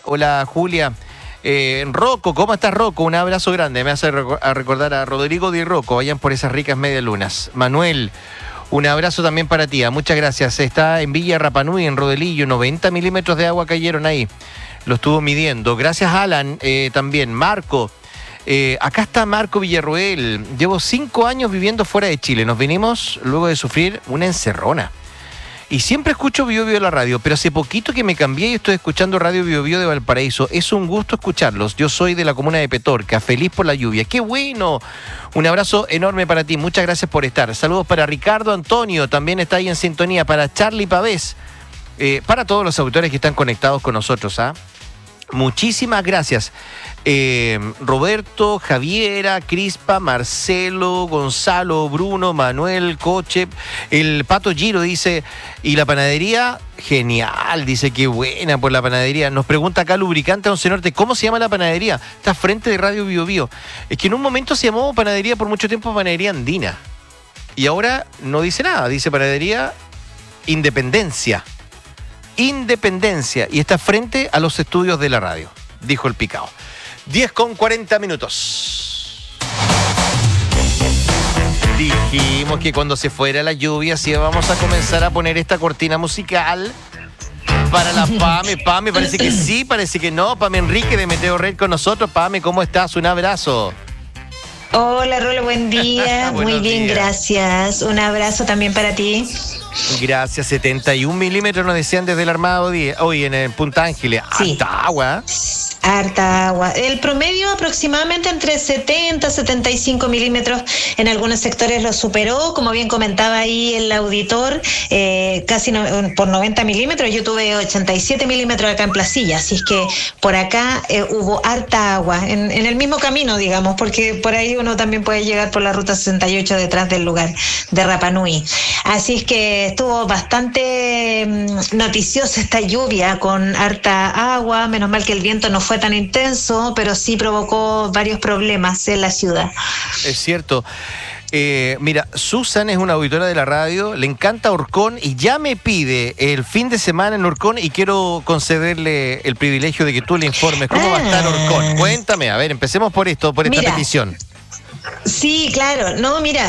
Hola, Julia. Rocco, ¿cómo estás, Rocco? Un abrazo grande. Me hace recordar a Rodrigo Di Rocco. Vayan por esas ricas medialunas. Manuel, un abrazo también para ti. Muchas gracias. Está en Villa Rapa Nui, en Rodelillo. 90 milímetros de agua cayeron ahí. Lo estuvo midiendo. Gracias, Alan. También, Marco. Acá está Marco Villarroel. Llevo 5 años viviendo fuera de Chile. Nos vinimos luego de sufrir una encerrona. Y siempre escucho Bio Bio de la radio, pero hace poquito que me cambié y estoy escuchando Radio Bio Bio de Valparaíso. Es un gusto escucharlos. Yo soy de la comuna de Petorca, feliz por la lluvia. ¡Qué bueno! Un abrazo enorme para ti. Muchas gracias por estar. Saludos para Ricardo Antonio, también está ahí en sintonía. Para Charlie Pavés. Para todos los autores que están conectados con nosotros, muchísimas gracias. Roberto, Javiera, Crispa, Marcelo, Gonzalo, Bruno, Manuel, Coche, el Pato Giro dice, y la panadería, genial, dice, qué buena por la panadería. Nos pregunta acá Lubricante 11 Norte, ¿cómo se llama la panadería? Está frente de Radio Bio Bio. Es que en un momento se llamó panadería por mucho tiempo Panadería Andina. Y ahora no dice nada, dice Panadería Independencia, y está frente a los estudios de la radio, dijo el Picao. 10:40. Dijimos que cuando se fuera la lluvia sí vamos a comenzar a poner esta cortina musical para la Pame. Pame, parece que sí, parece que no. Pame Enrique de Meteo Red con nosotros. Pame, ¿cómo estás? Un abrazo. Hola, Rolo, buen día. Muy bien, gracias. Un abrazo también para ti. Gracias. 71 milímetros nos decían desde el Armado hoy en el Punta Ángeles. Sí. Harta agua. Harta agua. El promedio aproximadamente entre 70 y 75 milímetros. En algunos sectores lo superó, como bien comentaba ahí el auditor, casi por 90 milímetros. Yo tuve 87 milímetros acá en Placilla, así es que por acá hubo harta agua, en el mismo camino, digamos, porque por ahí uno también puede llegar por la ruta 68 detrás del lugar de Rapa Nui. Así es que estuvo bastante noticiosa esta lluvia con harta agua. Menos mal que el viento no fue tan intenso, pero sí provocó varios problemas en la ciudad. Es cierto. Mira, Susan es una auditora de la radio, le encanta Orcón y ya me pide el fin de semana en Orcón y quiero concederle el privilegio de que tú le informes cómo va a estar Orcón. Cuéntame, a ver, empecemos por esta petición. Sí, claro. No, mira,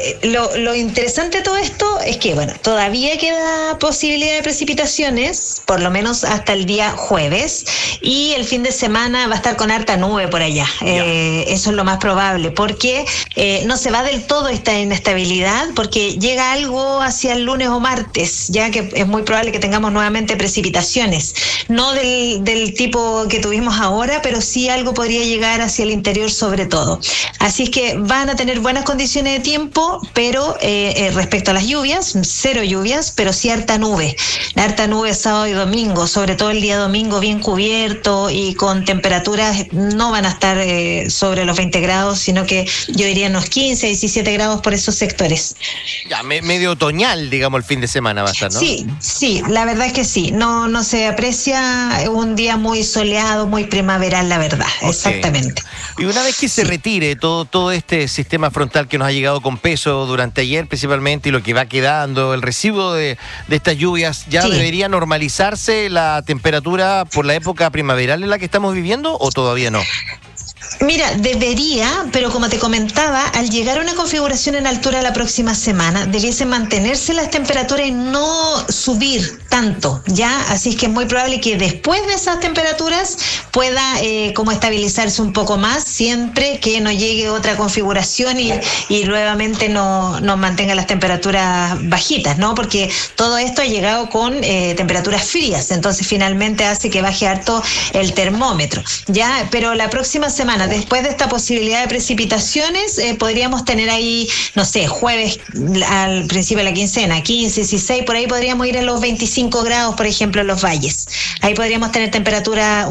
lo interesante de todo esto es que, bueno, todavía queda posibilidad de precipitaciones, por lo menos hasta el día jueves, y el fin de semana va a estar con harta nube por allá. Eso es lo más probable, porque no se va del todo esta inestabilidad, porque llega algo hacia el lunes o martes, ya que es muy probable que tengamos nuevamente precipitaciones. No del tipo que tuvimos ahora, pero sí algo podría llegar hacia el interior sobre todo. Así es que van a tener buenas condiciones de tiempo, pero respecto a las lluvias, 0 lluvias, pero sí harta nube. La harta nube sábado y domingo, sobre todo el día domingo bien cubierto y con temperaturas no van a estar sobre los 20 grados, sino que yo diría unos 15, 17 grados por esos sectores. Ya, medio otoñal, digamos, el fin de semana va a estar, ¿no? Sí, la verdad es que sí. No se aprecia un día muy soleado, muy primaveral, la verdad. Okay. Exactamente. Y una vez que se retire todo este sistema frontal que nos ha llegado con peso durante ayer principalmente y lo que va quedando, el residuo de estas lluvias, ¿ya debería normalizarse la temperatura por la época primaveral en la que estamos viviendo o todavía no? Mira, debería, pero como te comentaba, al llegar a una configuración en altura la próxima semana, debiesen mantenerse las temperaturas y no subir tanto, ¿ya? Así es que es muy probable que después de esas temperaturas pueda como estabilizarse un poco más, siempre que no llegue otra configuración y nuevamente no mantenga las temperaturas bajitas, ¿no? Porque todo esto ha llegado con temperaturas frías, entonces finalmente hace que baje harto el termómetro, ¿ya? Pero la próxima semana, después de esta posibilidad de precipitaciones, podríamos tener ahí, no sé, jueves al principio de la quincena, 15, 16, por ahí podríamos ir a los 25 grados, por ejemplo, en los valles. Ahí podríamos tener temperaturas un poquito más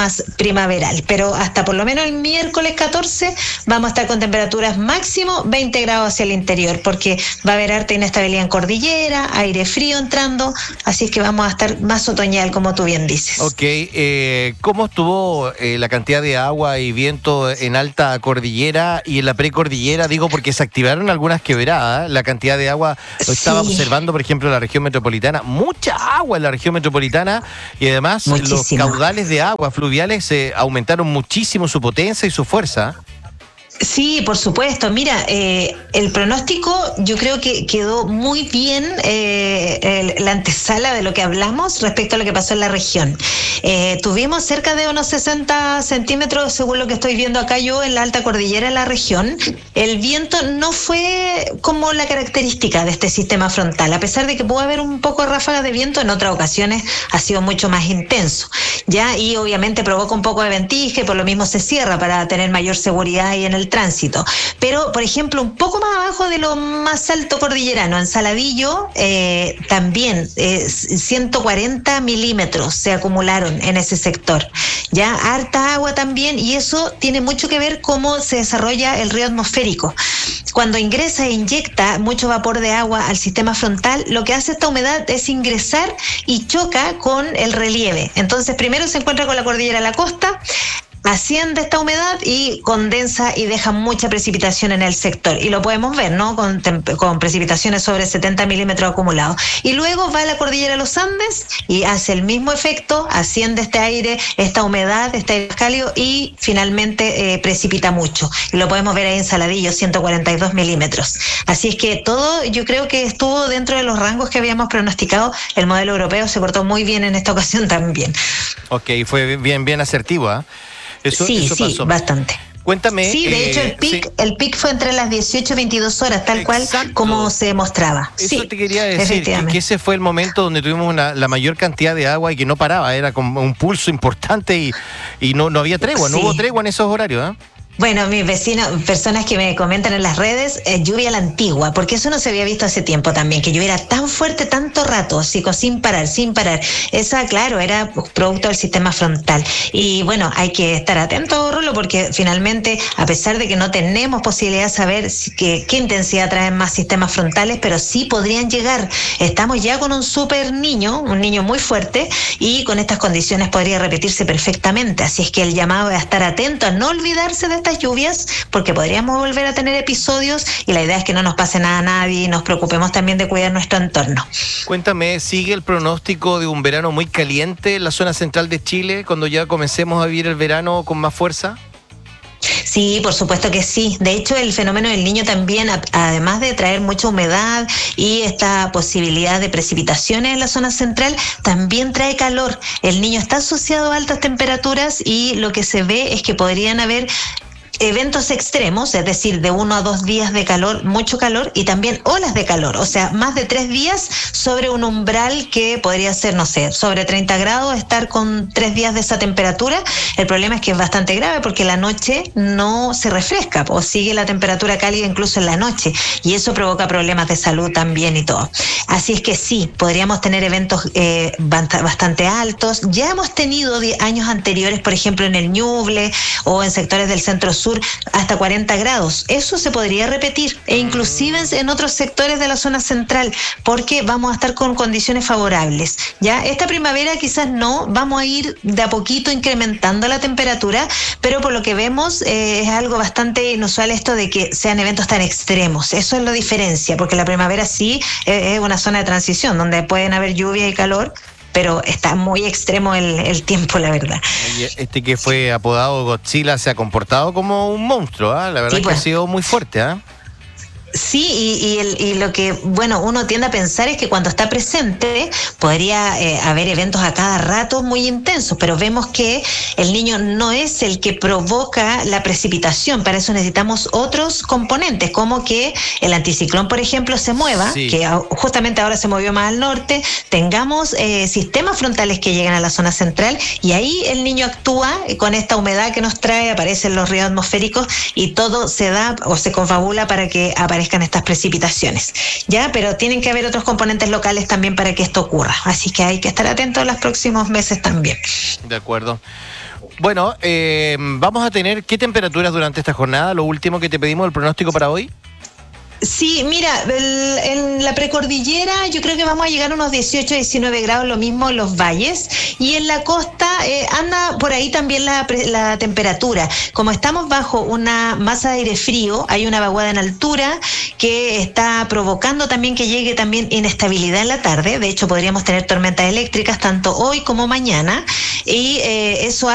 más primaveral. Pero hasta por lo menos el miércoles 14 vamos a estar con temperaturas máximo 20 grados hacia el interior, porque va a haber harta inestabilidad en cordillera, aire frío entrando, así es que vamos a estar más otoñal, como tú bien dices. Ok, ¿cómo estuvo la cantidad de agua y viento en alta cordillera y en la precordillera? Digo, porque se activaron algunas quebradas, la cantidad de agua, lo estaba observando, por ejemplo, en la región metropolitana, mucha agua en la región metropolitana, y además los caudales de agua fluviales aumentaron muchísimo su potencia y su fuerza. Sí, por supuesto. Mira, el pronóstico yo creo que quedó muy bien la antesala de lo que hablamos respecto a lo que pasó en la región. Tuvimos cerca de unos 60 centímetros, según lo que estoy viendo acá yo, en la alta cordillera de la región. El viento no fue como la característica de este sistema frontal, a pesar de que pudo haber un poco de ráfagas de viento, en otras ocasiones ha sido mucho más intenso, ¿ya? Y obviamente provoca un poco de ventisca y por lo mismo se cierra para tener mayor seguridad ahí en el tránsito. Pero, por ejemplo, un poco más abajo de lo más alto cordillerano, en Saladillo, también 140 milímetros se acumularon en ese sector. Ya, harta agua también, y eso tiene mucho que ver cómo se desarrolla el río atmosférico. Cuando ingresa e inyecta mucho vapor de agua al sistema frontal, lo que hace esta humedad es ingresar y choca con el relieve. Entonces, primero se encuentra con la cordillera de la costa, asciende esta humedad y condensa y deja mucha precipitación en el sector. Y lo podemos ver, ¿no? Con precipitaciones sobre 70 milímetros acumulados. Y luego va a la cordillera de los Andes y hace el mismo efecto, asciende este aire, esta humedad, este aire cálido, y finalmente precipita mucho. Y lo podemos ver ahí en Saladillo, 142 milímetros. Así es que todo, yo creo que estuvo dentro de los rangos que habíamos pronosticado. El modelo europeo se portó muy bien en esta ocasión también. Ok, fue bien asertivo, ¿eh? Eso pasó. Bastante. Cuéntame. Sí, de hecho el pic fue entre las 18 y 22 horas, tal cual como se mostraba. Eso te quería decir, que ese fue el momento donde tuvimos la mayor cantidad de agua y que no paraba, era como un pulso importante y no había tregua, no hubo tregua en esos horarios, ¿eh? Bueno, mis vecinos, personas que me comentan en las redes, lluvia a la antigua, porque eso no se había visto hace tiempo también, que lloviera tan fuerte tanto rato, sin parar. Esa, claro, era producto del sistema frontal. Y bueno, hay que estar atento, Rulo, porque finalmente, a pesar de que no tenemos posibilidad de saber qué intensidad traen más sistemas frontales, pero sí podrían llegar. Estamos ya con un un niño muy fuerte, y con estas condiciones podría repetirse perfectamente. Así es que el llamado es a estar atento, a no olvidarse de estas lluvias, porque podríamos volver a tener episodios, y la idea es que no nos pase nada a nadie y nos preocupemos también de cuidar nuestro entorno. Cuéntame, ¿sigue el pronóstico de un verano muy caliente en la zona central de Chile cuando ya comencemos a vivir el verano con más fuerza? Sí, por supuesto que sí. De hecho, el fenómeno del Niño también, además de traer mucha humedad y esta posibilidad de precipitaciones en la zona central, también trae calor. El Niño está asociado a altas temperaturas, y lo que se ve es que podrían haber eventos extremos, es decir, de 1 a 2 días de calor, mucho calor, y también olas de calor, o sea, más de 3 días sobre un umbral que podría ser, no sé, sobre 30 grados, estar con 3 días de esa temperatura. El problema es que es bastante grave, porque la noche no se refresca, o sigue la temperatura cálida incluso en la noche, y eso provoca problemas de salud también y todo. Así es que sí, podríamos tener eventos bastante altos. Ya hemos tenido años anteriores, por ejemplo, en el Ñuble o en sectores del centro sur, hasta 40 grados. Eso se podría repetir, e inclusive en otros sectores de la zona central, porque vamos a estar con condiciones favorables. Ya esta primavera quizás no, vamos a ir de a poquito incrementando la temperatura, pero por lo que vemos es algo bastante inusual esto de que sean eventos tan extremos. Eso es la diferencia, porque la primavera sí es una zona de transición donde pueden haber lluvia y calor, pero está muy extremo el tiempo, la verdad. Este que fue apodado Godzilla se ha comportado como un monstruo, ¿eh? La verdad, sí, pues, que ha sido muy fuerte, ¿eh? Sí, y lo que, bueno, uno tiende a pensar es que cuando está presente podría haber eventos a cada rato muy intensos, pero vemos que el Niño no es el que provoca la precipitación. Para eso necesitamos otros componentes, como que el anticiclón, por ejemplo, se mueva, sí, que justamente ahora se movió más al norte, tengamos sistemas frontales que llegan a la zona central, y ahí el Niño actúa con esta humedad que nos trae, aparecen los ríos atmosféricos, y todo se da o se confabula para que aparezcan estas precipitaciones, ya, pero tienen que haber otros componentes locales también para que esto ocurra, así que hay que estar atentos en los próximos meses también. De acuerdo. Bueno, vamos a tener, ¿qué temperaturas durante esta jornada? Lo último que te pedimos, el pronóstico para hoy. Sí, mira, en la precordillera yo creo que vamos a llegar a unos 18, 19 grados, lo mismo en los valles, y en la costa anda por ahí también la temperatura. Como estamos bajo una masa de aire frío, hay una vaguada en altura que está provocando también que llegue también inestabilidad en la tarde. De hecho, podríamos tener tormentas eléctricas tanto hoy como mañana, y eso